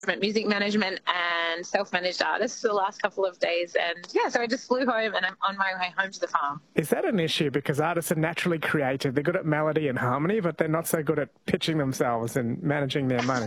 music management and self-managed artists for the last couple of days. And yeah, so I just flew home and I'm on my way home to the farm. Is that an issue? Because artists are naturally creative. They're good at melody and harmony, but they're not so good at pitching themselves and managing their money.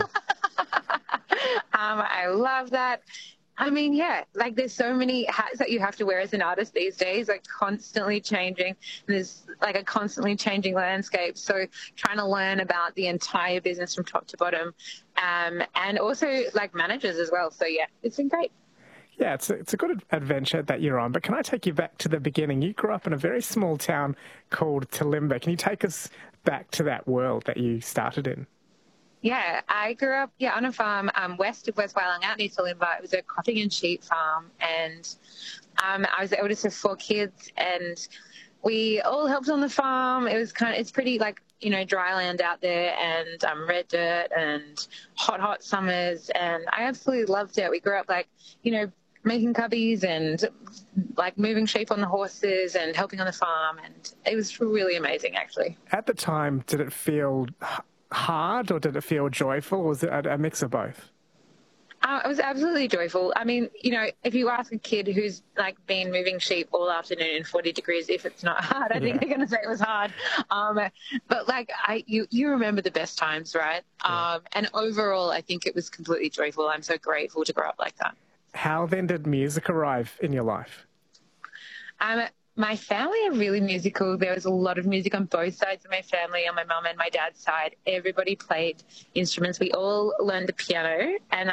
I love that. I mean, yeah, like there's so many hats that you have to wear as an artist these days, like constantly changing. There's like a constantly changing landscape. So trying to learn about the entire business from top to bottom, and also like managers as well. So yeah, it's been great. Yeah, it's a good adventure that you're on. But can I take you back to the beginning? You grew up in a very small town called Talimba. Can you take us back to that world that you started in? Yeah, I grew up on a farm west of West Wyalong out near Talimba. It was a cropping and sheep farm, and I was the oldest of 4 kids, and we all helped on the farm. It was it's pretty dry land out there, and red dirt and hot summers, and I absolutely loved it. We grew up making cubbies and moving sheep on the horses and helping on the farm, and it was really amazing actually. At the time, did it feel hard or did it feel joyful, or was it a mix of both? It was absolutely joyful. I mean, if you ask a kid who's been moving sheep all afternoon in 40 degrees if it's not hard, I think they're going to say it was hard. But you remember the best times, right? Yeah. And overall, I think it was completely joyful. I'm so grateful to grow up like that. How then did music arrive in your life? My family are really musical. There was a lot of music on both sides of my family, on my mum and my dad's side. Everybody played instruments. We all learned the piano and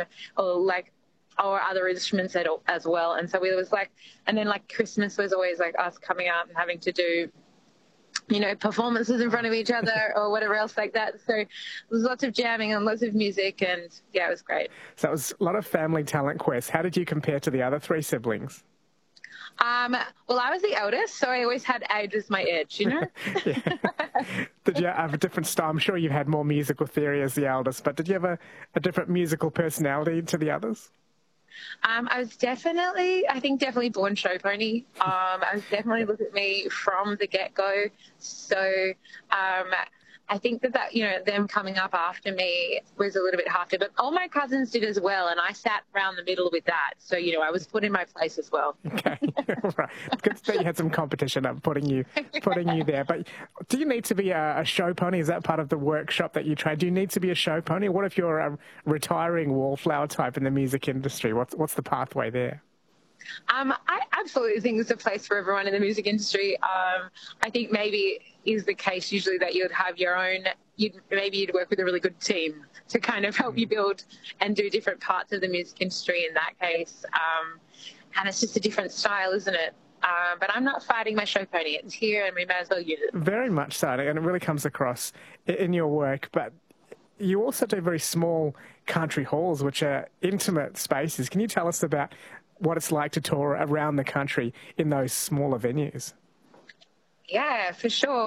or other instruments as well. And so we was and then Christmas was always us coming out and having to do performances in front of each other or whatever else like that. So there was lots of jamming and lots of music, and yeah, it was great. So it was a lot of family talent quests. How did you compare to the other 3 siblings? Well, I was the eldest, so I always had age as my edge, Did you have a different style? I'm sure you had more musical theory as the eldest, but did you have a different musical personality to the others? I was definitely born show pony. I was definitely look at me from the get-go. So I think that them coming up after me was a little bit harder, but all my cousins did as well, and I sat around the middle with that. So, I was put in my place as well. Okay, right. Good that you had some competition of putting you there. But do you need to be a show pony? Is that part of the workshop that you train? Do you need to be a show pony? What if you're a retiring wallflower type in the music industry? What's the pathway there? I absolutely think there's a place for everyone in the music industry. I think maybe is the case usually that you'd have your own, you'd work with a really good team to kind of help you build and do different parts of the music industry in that case. And it's just a different style, isn't it? But I'm not fighting my show pony. It's here and we may as well use it. Very much so, and it really comes across in your work. But you also do very small country halls, which are intimate spaces. Can you tell us about what it's like to tour around the country in those smaller venues? Yeah, for sure.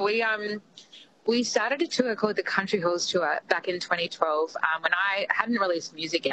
We started a tour called the Country Halls Tour back in 2012 when I hadn't released music yet.